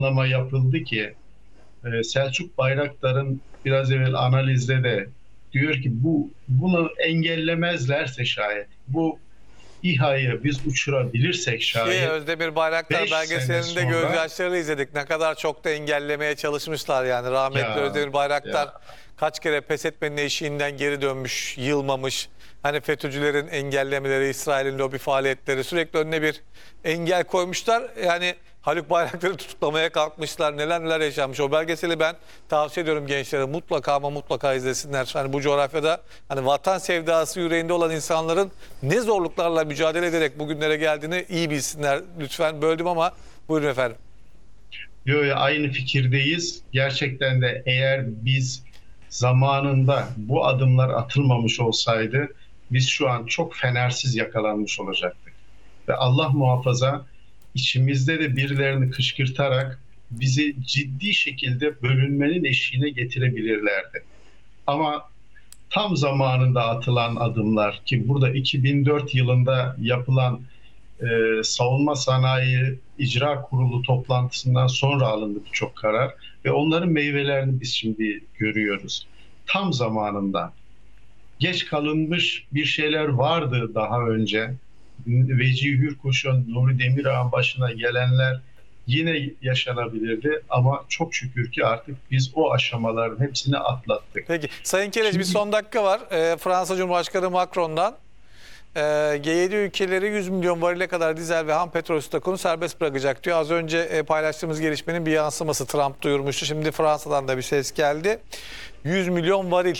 planlama yapıldı ki Selçuk Bayraktar'ın biraz evvel analizde de diyor ki bunu engellemezlerse şayet bu İHA'yı biz uçurabilirsek Ki şayet Özdemir Bayraktar 5 sene belgeselinde sonra gözyaşlarıyla izledik. Ne kadar çok da engellemeye çalışmışlar yani. Rahmetli ya Özdemir Bayraktar ya kaç kere pes etmenin eşiğinden geri dönmüş, yılmamış. Hani FETÖ'cülerin engellemeleri, İsrail'in lobi faaliyetleri, sürekli önüne bir engel koymuşlar. Yani Haluk Bayraktar'ı tutuklamaya kalkmışlar. Neler neler yaşanmış. O belgeseli ben tavsiye ediyorum gençlere. Mutlaka ama mutlaka izlesinler. Hani bu coğrafyada hani vatan sevdası yüreğinde olan insanların ne zorluklarla mücadele ederek bugünlere geldiğini iyi bilsinler. Lütfen böldüm ama buyurun efendim. aynı fikirdeyiz. Gerçekten de eğer biz zamanında bu adımlar atılmamış olsaydı biz şu an çok fenersiz yakalanmış olacaktık. Ve Allah muhafaza içimizde de birilerini kışkırtarak bizi ciddi şekilde bölünmenin eşiğine getirebilirlerdi. Ama tam zamanında atılan adımlar ki burada 2004 yılında yapılan Savunma Sanayi İcra Kurulu toplantısından sonra alındı birçok karar ve onların meyvelerini biz şimdi görüyoruz. Tam zamanında. Geç kalınmış bir şeyler vardı daha önce. Vecihi Hürkuş'un, Nuri Demirağ'ın başına gelenler yine yaşanabilirdi ama çok şükür ki artık biz o aşamaların hepsini atlattık. Peki Sayın Kelec, bir Şimdi son dakika var. Fransa Cumhurbaşkanı Macron'dan G7 ülkeleri 100 milyon varile kadar dizel ve ham petrol stokunu serbest bırakacak diyor. Az önce paylaştığımız gelişmenin bir yansıması, Trump duyurmuştu. Şimdi Fransa'dan da bir ses geldi. 100 milyon varil.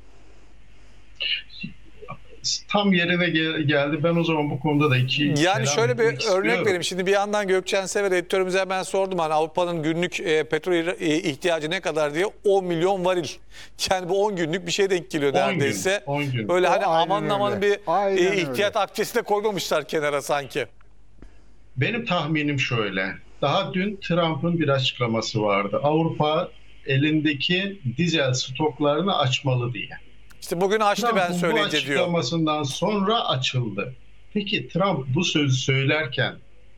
tam yerine geldi. Ben o zaman bu konuda da iki Yani kelam şöyle bir etmek örnek istiyorum. vereyim. Şimdi bir yandan Gökçen Sever editörümüze hemen sordum. Hani Avrupa'nın günlük petrol ihtiyacı ne kadar diye. 10 milyon varil. Yani bu 10 günlük bir şey denk geliyor 10 neredeyse. gün, 10 gün. Böyle hani Aynen aman aman öyle. bir Aynen ihtiyat öyle. akçesi de koymamışlar kenara sanki. Benim tahminim şöyle. Daha dün Trump'ın bir açıklaması vardı. Avrupa elindeki dizel stoklarını açmalı diye. İşte bugün açtı ben Trump'ın bu söyleyince diyor. açıklamasından sonra açıldı. Peki Trump bu sözü söylerken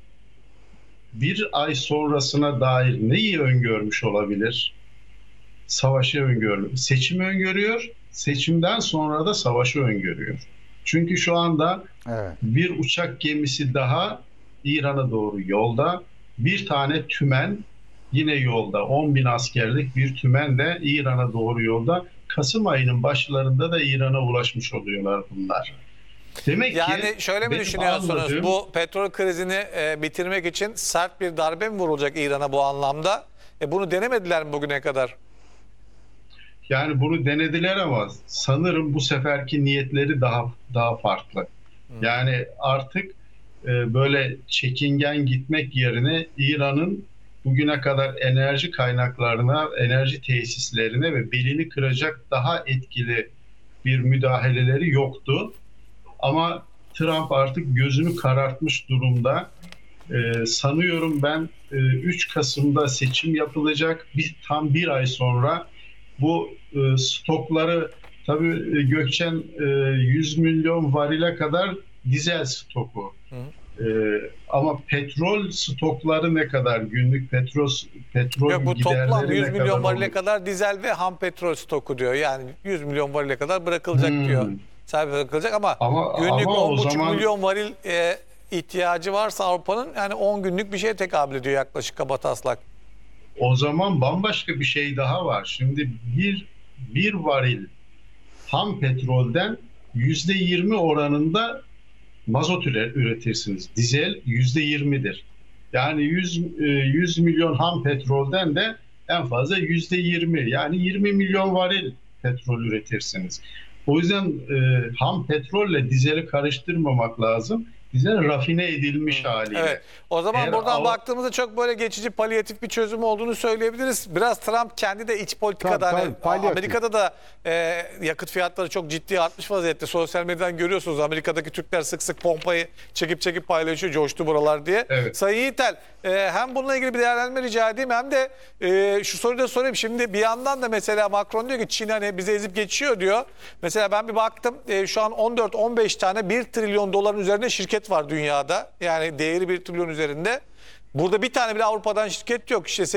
bir ay sonrasına dair neyi öngörmüş olabilir? Savaşı öngörüyor. Seçimi öngörüyor. Seçimden sonra da savaşı öngörüyor. Çünkü şu anda Evet. bir uçak gemisi daha İran'a doğru yolda. Bir tane tümen yine yolda. 10 bin askerlik bir tümen de İran'a doğru yolda. Kasım ayının başlarında da İran'a ulaşmış oluyorlar bunlar. Demek Yani ki şöyle mi benim düşünüyorsunuz? anladığım, Bu petrol krizini bitirmek için sert bir darbe mi vurulacak İran'a bu anlamda? Bunu denemediler mi bugüne kadar? yani bunu denediler ama sanırım bu seferki niyetleri daha farklı. Yani artık böyle çekingen gitmek yerine İran'ın bugüne kadar enerji kaynaklarına, enerji tesislerine ve belini kıracak daha etkili bir müdahaleleri yoktu. Ama Trump artık gözünü karartmış durumda. Sanıyorum ben 3 Kasım'da seçim yapılacak. Tam bir ay sonra bu stokları tabii Gökçen 100 milyon varile kadar dizel stoku. Hı. Ama petrol stokları ne kadar? Günlük petrol Yok, bu toplam giderleri 100 ne milyon kadar varile olur? kadar dizel ve ham petrol stoku diyor. Yani 100 milyon varile kadar bırakılacak diyor. Hmm. Serbest bırakılacak ama Ama günlük o 10,5 zaman milyon varil ihtiyacı varsa Avrupa'nın, yani 10 günlük bir şeye tekabül ediyor yaklaşık kabataslak. bambaşka bir şey daha var. Şimdi bir varil ham petrolden %20 oranında mazot üretirsiniz. Dizel %20'dir. Yani 100 milyon ham petrolden de en fazla %20, yani 20 milyon varil petrol üretirsiniz. O yüzden ham petrolle dizeli karıştırmamak lazım. Dizel rafine edilmiş haliyle. Evet. O zaman Eğer buradan baktığımızda çok böyle geçici, palyatif bir çözüm olduğunu söyleyebiliriz. Biraz Trump kendi de iç politikada, Tabii, hani palyatif. Amerika'da da yakıt fiyatları çok ciddi artmış vaziyette. Sosyal medyadan görüyorsunuz, Amerika'daki Türkler sık sık pompayı çekip paylaşıyor, coştu buralar diye. Evet. Sayın Yiğitel, hem bununla ilgili bir değerlendirme rica edeyim, hem de şu soruyu da sorayım. Şimdi bir yandan da mesela Macron diyor ki Çin hani bizi ezip geçiyor diyor. Mesela ben bir baktım, şu an 14-15 tane 1 trilyon doların üzerinde şirket var dünyada. Yani değeri 1 trilyon üzerinde. Burada bir tane bile Avrupa'dan şirket yok. İşte